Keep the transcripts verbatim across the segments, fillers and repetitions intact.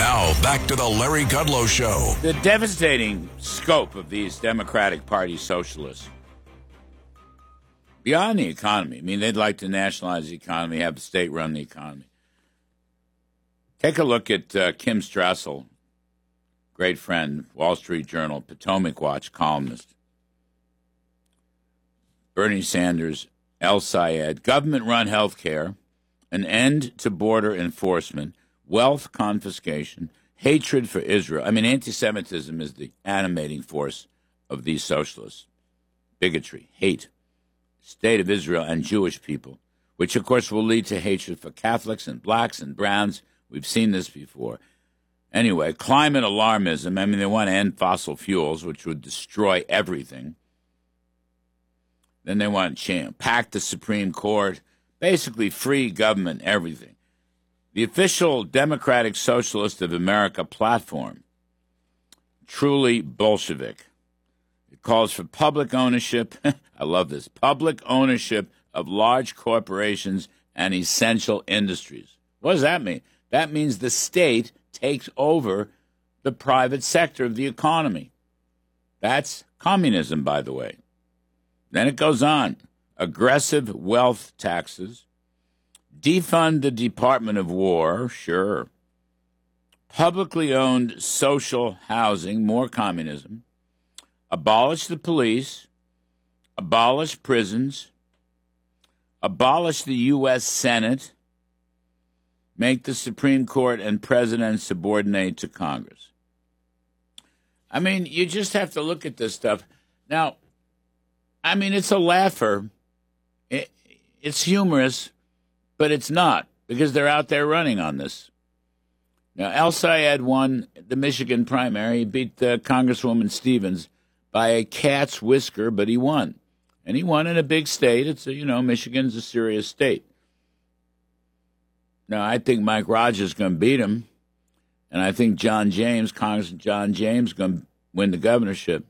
Now, back to the Larry Kudlow Show. The devastating scope of these Democratic Party socialists, beyond the economy, I mean, they'd like to nationalize the economy, have the state run the economy. Take a look at uh, Kim Strassel, great friend, Wall Street Journal, Potomac Watch columnist. Bernie Sanders, El Sayed, government-run health care, an end to border enforcement, wealth confiscation, hatred for Israel. I mean, anti-Semitism is the animating force of these socialists. Bigotry, hate, state of Israel and Jewish people, which, of course, will lead to hatred for Catholics and blacks and browns. We've seen this before. Anyway, climate alarmism. I mean, they want to end fossil fuels, which would destroy everything. Then they want to pack the Supreme Court, basically free government, everything. The official Democratic Socialist of America platform, truly Bolshevik. It calls for public ownership, I love this, public ownership of large corporations and essential industries. What does that mean? That means the state takes over the private sector of the economy. That's communism, by the way. Then it goes on. Aggressive wealth taxes. Defund the Department of War, sure. Publicly owned social housing, more communism. Abolish the police. Abolish prisons. Abolish the U S Senate. Make the Supreme Court and President subordinate to Congress. I mean, you just have to look at this stuff. Now, I mean, it's a laugher. It, it's humorous, but it's not, because they're out there running on this. Now, El Sayed won the Michigan primary. He beat uh, Congresswoman Stevens by a cat's whisker, but he won. And he won in a big state. It's, a, you know, Michigan's a serious state. Now, I think Mike Rogers is going to beat him, and I think John James, Congressman John James, is going to win the governorship.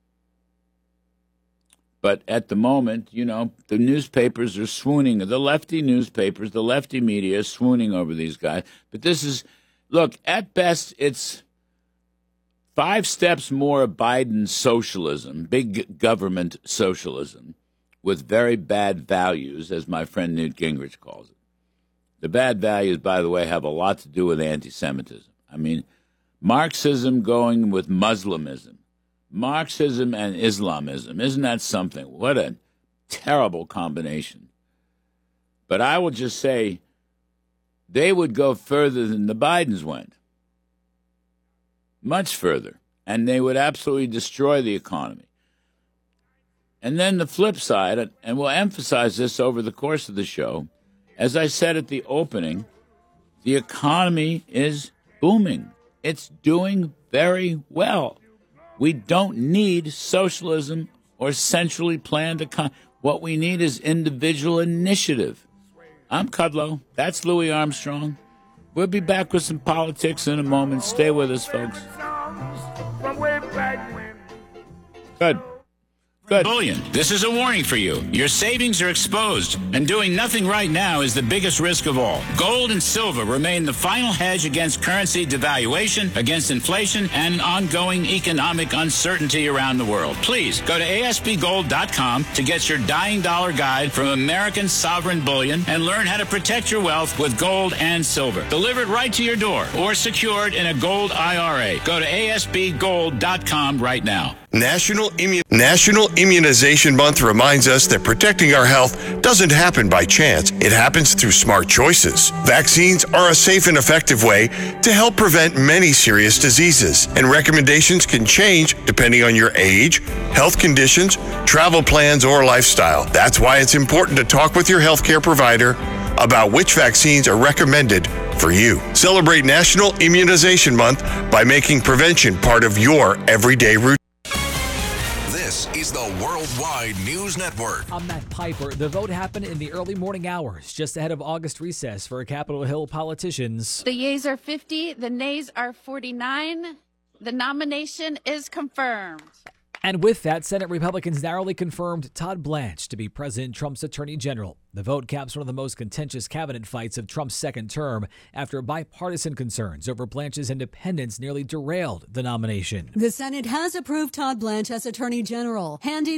But at the moment, you know, the newspapers are swooning. The lefty newspapers, the lefty media is swooning over these guys. But this is, look, at best, it's five steps more of Biden socialism, big government socialism, with very bad values, as my friend Newt Gingrich calls it. The bad values, by the way, have a lot to do with anti-Semitism. I mean, Marxism going with Muslimism. Marxism and Islamism. Isn't that something? What a terrible combination. But I will just say they would go further than the Bidens went. Much further. And they would absolutely destroy the economy. And then the flip side, and we'll emphasize this over the course of the show, as I said at the opening, the economy is booming. It's doing very well. We don't need socialism or centrally planned economy. What we need is individual initiative. I'm Kudlow. That's Louis Armstrong. We'll be back with some politics in a moment. Stay with us, folks. Good. Good. Bullion. This is a warning for you. Your savings are exposed, and doing nothing right now is the biggest risk of all. Gold and silver remain the final hedge against currency devaluation, against inflation, and ongoing economic uncertainty around the world. Please go to A S B gold dot com to get your dying dollar guide from American Sovereign Bullion and learn how to protect your wealth with gold and silver. Delivered right to your door or secured in a gold I R A. Go to A S B gold dot com right now. National Immu- National Immunization Month reminds us that protecting our health doesn't happen by chance. It happens through smart choices. Vaccines are a safe and effective way to help prevent many serious diseases, and recommendations can change depending on your age, health conditions, travel plans, or lifestyle. That's why it's important to talk with your healthcare provider about which vaccines are recommended for you. Celebrate National Immunization Month by making prevention part of your everyday routine. This is the Worldwide News Network. I'm Matt Piper. The vote happened in the early morning hours, just ahead of August recess for Capitol Hill politicians. The yeas are fifty, the nays are forty-nine. The nomination is confirmed. And with that, Senate Republicans narrowly confirmed Todd Blanche to be President Trump's Attorney General. The vote caps one of the most contentious cabinet fights of Trump's second term after bipartisan concerns over Blanche's independence nearly derailed the nomination. The Senate has approved Todd Blanche as Attorney General, handing